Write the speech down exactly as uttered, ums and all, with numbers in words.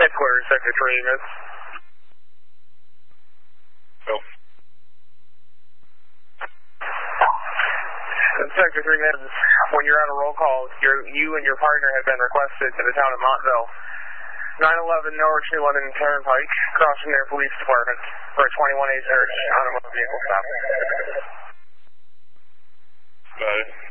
Headquarters, Sector three, miss. Go. Sector three, miss. When you're on a roll call, you're, you and your partner have been requested to the town of Montville. nine eleven Norwich New London Turnpike, crossing their police department for a twenty-one A search on a motor vehicle stop. Got it.